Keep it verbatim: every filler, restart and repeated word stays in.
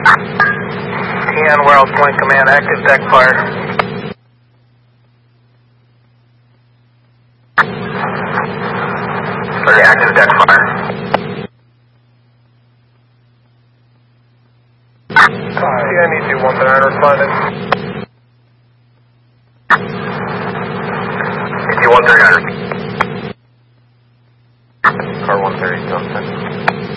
T N Warehouse Point Command, active deck fire. For the active deck fire. T N E two one nine responding. E two one nine.